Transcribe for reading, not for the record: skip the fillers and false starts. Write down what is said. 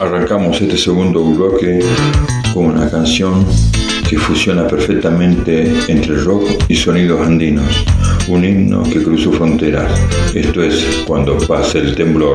Arrancamos este segundo bloque con una canción que fusiona perfectamente entre rock y sonidos andinos, un himno que cruzó fronteras. Esto es Cuando pase el temblor.